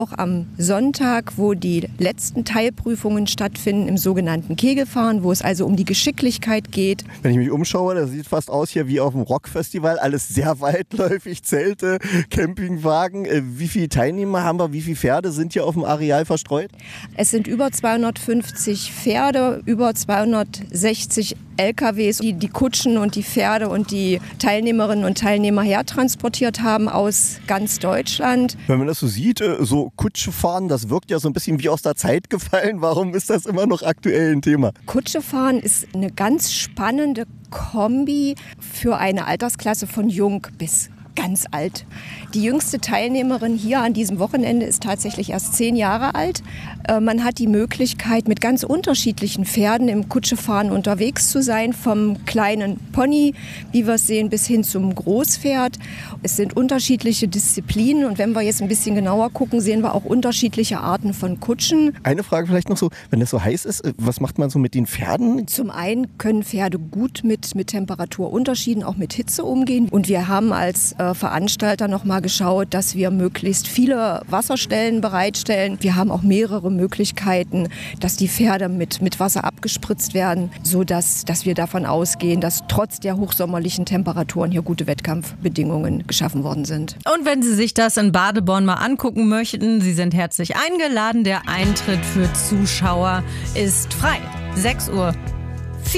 Auch am Sonntag, wo die letzten Teilprüfungen stattfinden im sogenannten Kegelfahren, wo es also um die Geschicklichkeit geht. Wenn ich mich umschaue, das sieht fast aus hier wie auf dem Rockfestival. Alles sehr weitläufig, Zelte, Campingwagen. Wie viele Teilnehmer haben wir? Wie viele Pferde sind hier auf dem Areal verstreut? Es sind über 250 Pferde, über 260 LKWs, die die Kutschen und die Pferde und die Teilnehmerinnen und Teilnehmer hertransportiert haben aus ganz Deutschland. Wenn man das so sieht, so Kutsche fahren, das wirkt ja so ein bisschen wie aus der Zeit gefallen. Warum ist das immer noch aktuell ein Thema? Kutsche fahren ist eine ganz spannende Kombi für eine Altersklasse von jung bis ganz alt. Die jüngste Teilnehmerin hier an diesem Wochenende ist tatsächlich erst 10 Jahre alt. Man hat die Möglichkeit, mit ganz unterschiedlichen Pferden im Kutschefahren unterwegs zu sein, vom kleinen Pony, wie wir es sehen, bis hin zum Großpferd. Es sind unterschiedliche Disziplinen und wenn wir jetzt ein bisschen genauer gucken, sehen wir auch unterschiedliche Arten von Kutschen. Eine Frage vielleicht noch so, wenn das so heiß ist, was macht man so mit den Pferden? Zum einen können Pferde gut mit Temperaturunterschieden, auch mit Hitze umgehen. Und wir haben als Veranstalter noch mal geschaut, dass wir möglichst viele Wasserstellen bereitstellen. Wir haben auch mehrere Möglichkeiten, dass die Pferde mit Wasser abgespritzt werden, sodass wir davon ausgehen, dass trotz der hochsommerlichen Temperaturen hier gute Wettkampfbedingungen geschaffen worden sind. Und wenn Sie sich das in Badeborn mal angucken möchten, Sie sind herzlich eingeladen. Der Eintritt für Zuschauer ist frei. 6:44 Uhr.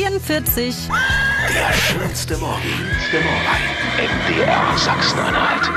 Der schönste Morgen bei MDR Sachsen-Anhalt.